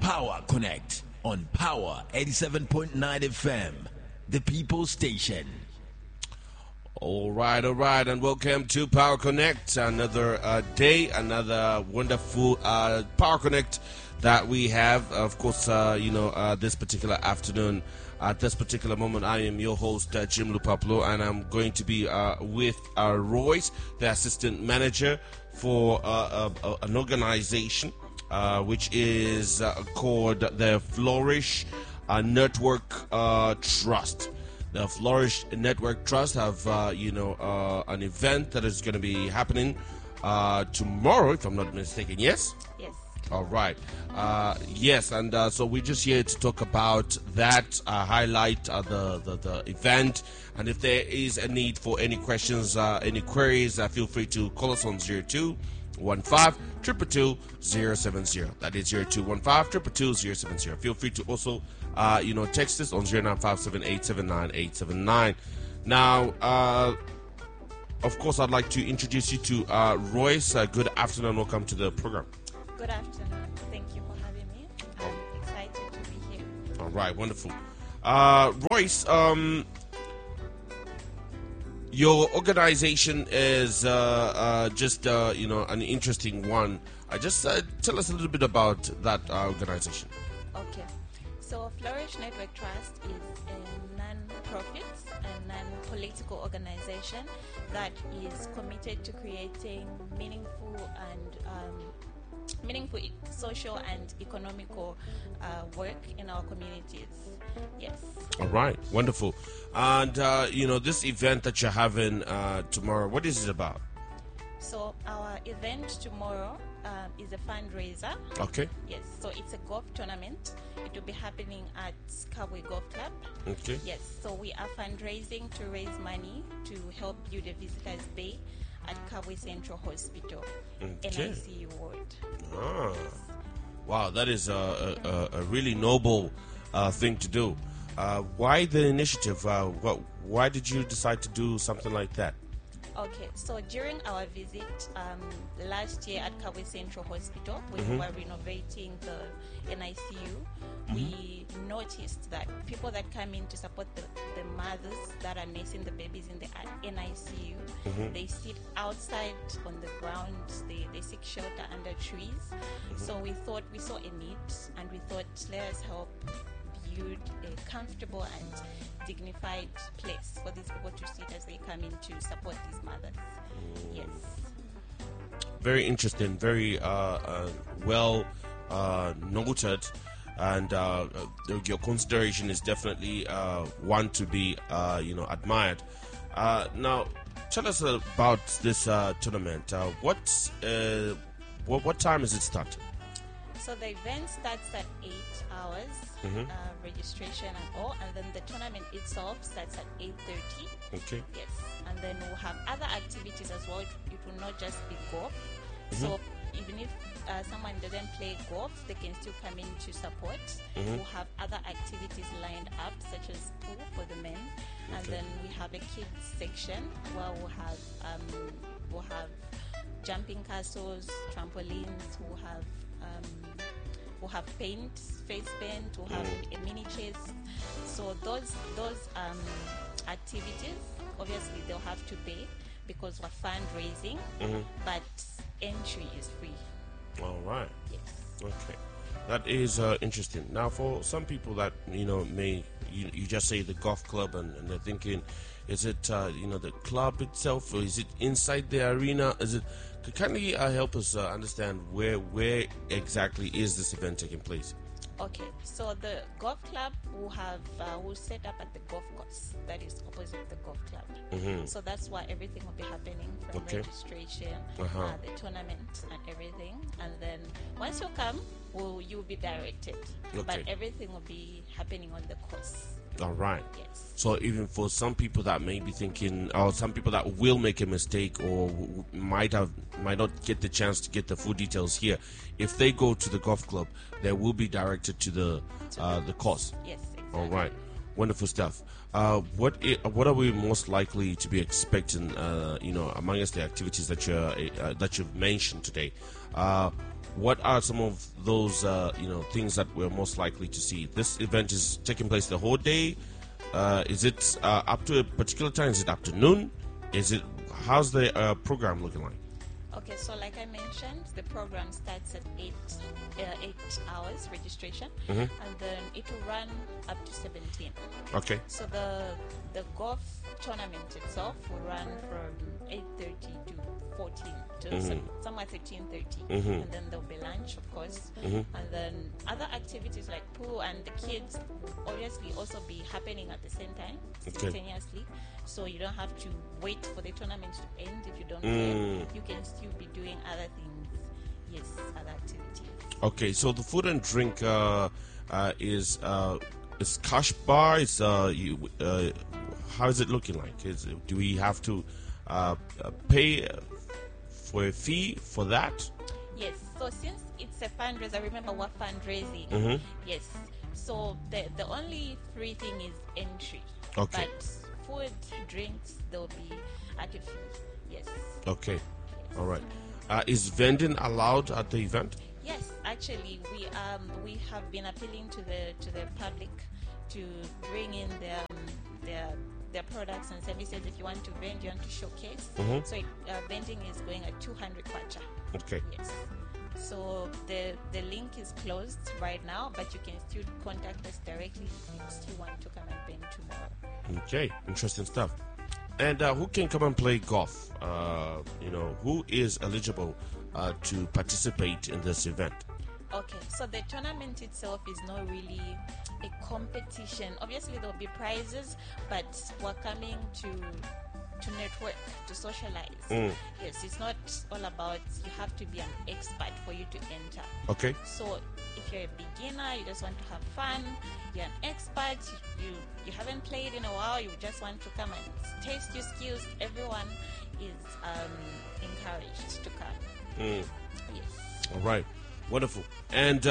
Power Connect on Power 87.9 FM, the People Station. All right, and welcome to Power Connect. Another day, another wonderful Power Connect that we have. Of course, this particular afternoon, at this particular moment, I am your host, Jim Lupaplo, and I'm going to be with Royce, the assistant manager for an organization which is called the Flourish Network Trust. The Flourish Network Trust have, an event that is going to be happening tomorrow, if I'm not mistaken. Yes? Yes. All right. Yes, and so we're just here to talk about that, highlight the event, and if there is a need for any questions, any queries, feel free to call us on 0215-222-070. That is 0215-222-070. Feel free to also, text us on 0957879879. Now, of course, I'd like to introduce you to Royce. Good afternoon. Welcome to the program. Good afternoon. Thank you for having me. I'm excited to be here. All right, wonderful. Royce, your organization is just an interesting one. Just tell us a little bit about that organization. Okay. So Flourish Network Trust is a non-profit and non-political organization that is committed to creating meaningful social and economical work in our communities. Yes. All right, wonderful. And this event that you're having tomorrow, what is it about? So our event tomorrow is a fundraiser. Okay. Yes, so it's a golf tournament. It will be happening at Cowboy Golf Club. Okay. Yes, so we are fundraising to raise money to help build a visitors bay at Cowboy Central Hospital, NICU ward. Ah. Wow, that is a really noble thing to do. Why the initiative? Why did you decide to do something like that? Okay, so during our visit last year at Cowboy Central Hospital, when we were renovating the NICU, we noticed that people that come in to support the mothers that are nursing the babies in the NICU, they sit outside on the ground, they seek shelter under trees. So we saw a need, and we thought, let us help build a comfortable and dignified place for these people to sit as they come in to support these mothers. Yes. Very interesting, very well noted, and your consideration is definitely one to be admired. Now, tell us about this tournament. What time is it start? So the event starts at 8 hours, registration and all, and then the tournament itself starts at 8:30. Okay. Yes, and then we'll have other activities as well. It will not just be golf. So even if someone doesn't play golf, they can still come in to support. We'll have other activities lined up, such as pool for the men, and then we have a kids section where we'll have jumping castles, trampolines. We'll have paint, face paint. We'll have a mini chess. So those activities, obviously they'll have to pay because we're fundraising, but entry is free. All right. Yes. Okay, that is interesting. Now, for some people that may you just say the golf club and they're thinking, is it the club itself, or is it inside the arena? Is it? Can you help us understand where exactly is this event taking place? Okay, so the golf club will set up at the golf course that is opposite the golf club. So that's why everything will be happening from registration, the tournament, and everything. And then once you come, you'll be directed. But everything will be happening on the course. All right. Yes. So even for some people that may be thinking, or some people that will make a mistake or might not get the chance to get the full details here, if they go to the golf club, they will be directed to the course. Yes, exactly. All right. Wonderful stuff. What are we most likely to be expecting? Amongst the activities that you've mentioned today, what are some of those things that we're most likely to see? This event is taking place the whole day. Is it up to a particular time? Is it afternoon? How's the program looking like? Okay, so like I mentioned, the program starts at 8 hours registration, and then it will run up to 17. Okay. So the golf tournament itself will run from 8:30 to 14 to somewhere 13:30, and then there'll be lunch, of course, and then other activities like pool and the kids will obviously also be happening at the same time simultaneously. So you don't have to wait for the tournament to end if you don't care. You can still be doing other things. Yes, other activities. Okay, so the food and drink is cash bar. How is it looking like? Do we have to pay for a fee for that? Yes. So since it's a fundraiser, remember we're fundraising. Yes. So the only free thing is entry. Okay. But food, drinks, they'll be at a fee. Yes. Okay. Yes. All right. Is vending allowed at the event? Yes, actually, we have been appealing to the public to bring in their products and services. If you want to vend, you want to showcase. So vending is going at 200 kwacha. Okay. Yes. So the link is closed right now, but you can still contact us directly if you still want to come and vend tomorrow. Okay, interesting stuff. And who can come and play golf? Who is eligible to participate in this event? Okay, so the tournament itself is not really a competition. Obviously, there will be prizes, but we're coming to network, to socialize. Yes, it's not all about you have to be an expert for you to enter. Okay. So if you're a beginner, you just want to have fun, you're an expert, you haven't played in a while, you just want to come and test your skills, everyone is encouraged to come. Yes. All right. Wonderful. And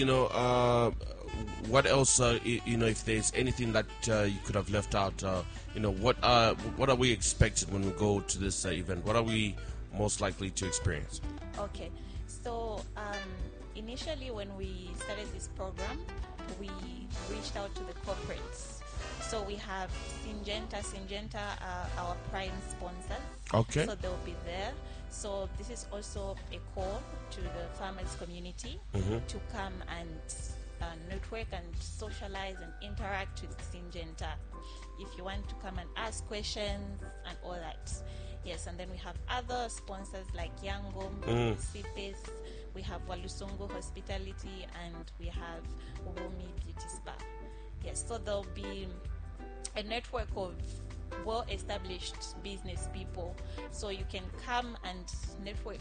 what else? If there's anything that you could have left out, what are we expecting when we go to this event? What are we most likely to experience? Okay. So initially, when we started this program, we reached out to the corporates. So we have Syngenta. Syngenta are our prime sponsors. Okay. So they'll be there. So this is also a call to the farmers community to come and network and socialize and interact with Syngenta. If you want to come and ask questions and all that. Yes, and then we have other sponsors like Yango, CPS, we have Walusungu Hospitality, and we have Ubomi Beauty Spa. Yes, so there'll be a network of well-established business people, so you can come and network.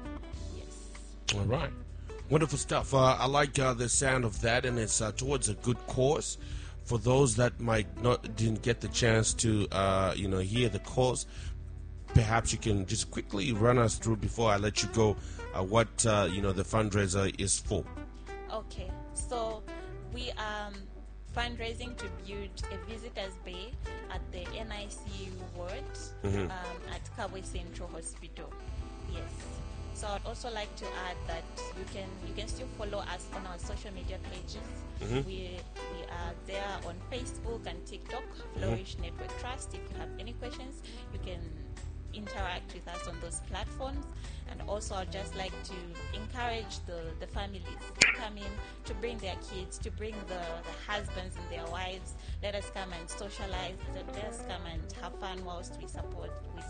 Yes. All right. Wonderful stuff. I like the sound of that, and it's towards a good cause. For those that didn't get the chance to hear the cause, perhaps you can just quickly run us through before I let you go what the fundraiser is for. Okay, so we are fundraising to build a visitors bay at the NICU ward at Kabwe Central Hospital. Yes. So I'd also like to add that you can still follow us on our social media pages. We are there on Facebook and TikTok, Flourish Network Trust. If you have any questions, you can interact with us on those platforms. And also I'd just like to encourage the families to come in, to bring their kids, to bring the husbands and their wives. Let us come and socialize. Let us come and have fun whilst we support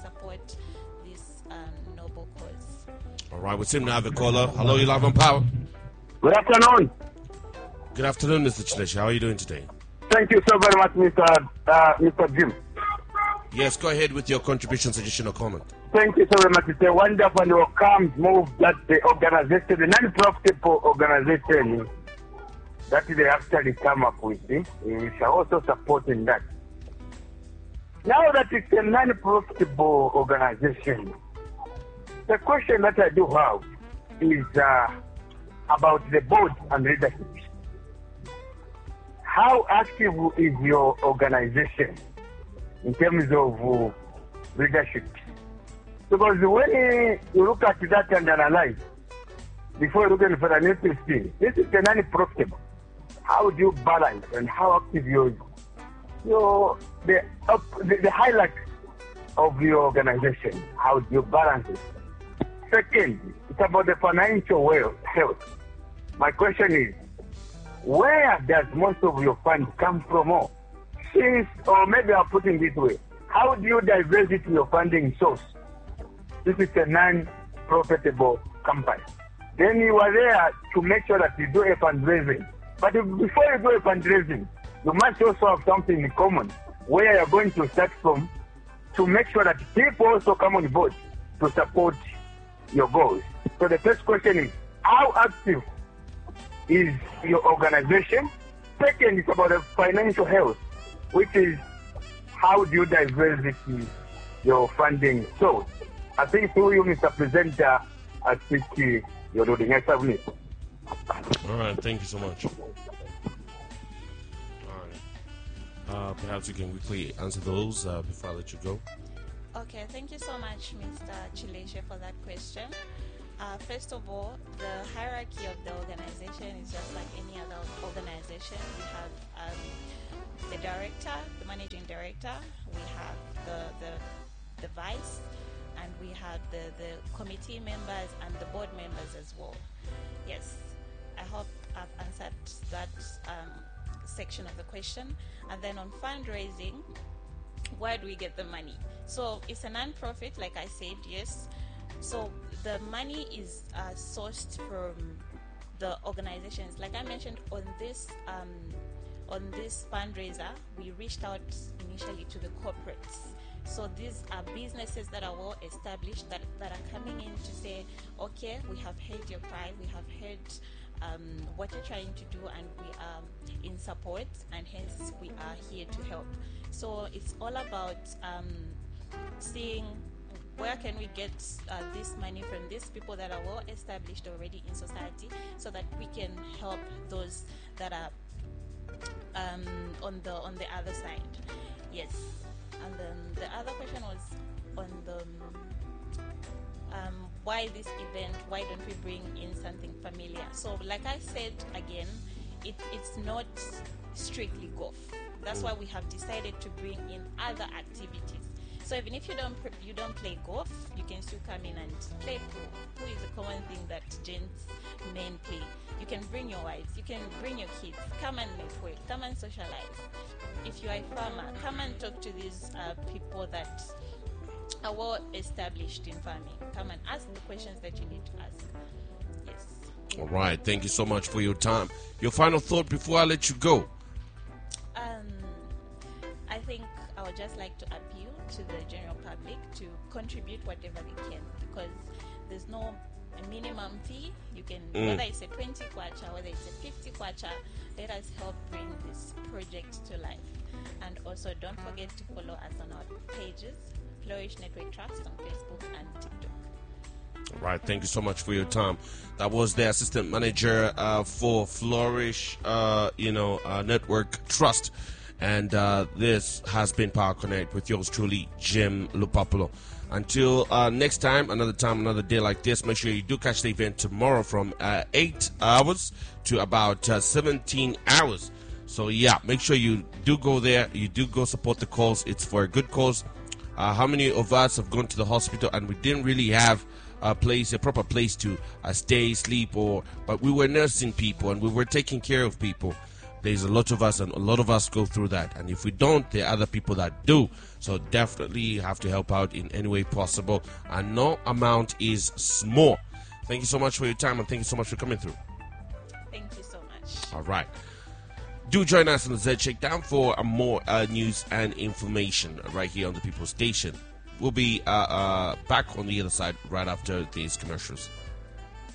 this noble cause. All right, we seem to have a caller. Hello, you live on Power. Good afternoon. Good afternoon, Mr. Chileshi. How are you doing today? Thank you so very much, Mr. Jim. Yes, go ahead with your contribution, suggestion, or comment. Thank you so very much. It's a wonderful and welcome move that the organization, the non-profitable organization, that they actually come up with. We shall also support in that. Now that it's a non-profitable organization, the question that I do have is about the board and leadership. how active is your organization in terms of leadership? Because when you look at that and analyze, before you look at for an interesting, this is a non-profitable. How do you balance and how active the highlight of your organization? How do you balance it? Second, it's about the financial health. My question is, where does most of your funds come from? Or maybe I'll put it this way, how do you diversify your funding source? This is a non-profitable company. Then you are there to make sure that you do a fundraising. But before you do a fundraising, you must also have something in common where you're going to start from to make sure that people also come on board to support your goals. So the first question is, how active is your organization? Second is about the financial health, which is how do you diversify your funding source? I think through you, Mr. Presenter, I speak to your loading. All right, thank you so much. All right. Perhaps you can quickly answer those before I let you go. Okay, thank you so much, Mr. Chileshe, for that question. First of all, the hierarchy of the organization is just like any other organization. We have the director, the managing director, we have the vice, and we have the committee members and the board members as well. Yes, I hope I've answered that section of the question. And then on fundraising, where do we get the money? So it's a non-profit, like I said, yes. So the money is sourced from the organizations. Like I mentioned, on this fundraiser, we reached out initially to the corporates. So these are businesses that are well established that are coming in to say, okay, we have heard your cry, we have heard what you're trying to do, and we are in support, and hence we are here to help. So it's all about seeing where can we get this money from these people that are well established already in society, so that we can help those that are on the other side. Yes. And then the other question was on the why this event, why don't we bring in something familiar? So like I said again, it's not strictly golf. That's why we have decided to bring in other activities. So even if you don't play golf, you can still come in and play pool. Pool is a common thing that gents, men play. You can bring your wives, you can bring your kids, come and network, come and socialize. If you are a farmer, come and talk to these people that are well established in farming. Come and ask the questions that you need to ask. Yes. All right, thank you so much for your time. Your final thought before I let you go? I think I would just like to appeal to the general public to contribute whatever they can, because there's no minimum fee. You can, whether it's a 20 kwacha, whether it's a 50 kwacha, let us help bring this project to life. And also don't forget to follow us on our pages, Flourish Network Trust on Facebook and TikTok. All right, thank you so much for your time. That was the assistant manager for Flourish Network Trust. And this has been Power Connect with yours truly, Jim Lupapolo. Until next time, another day like this, make sure you do catch the event tomorrow from 8 hours to about 17 hours. So yeah, make sure you do go there. You do go support the cause. It's for a good cause. How many of us have gone to the hospital and we didn't really have a proper place to stay, sleep, but we were nursing people and we were taking care of people. There's a lot of us, and a lot of us go through that. And if we don't, there are other people that do. So definitely you have to help out in any way possible. And no amount is small. Thank you so much for your time, and thank you so much for coming through. Thank you so much. All right. Do join us on the Z Shakedown for more news and information right here on the People's Station. We'll be back on the other side right after these commercials.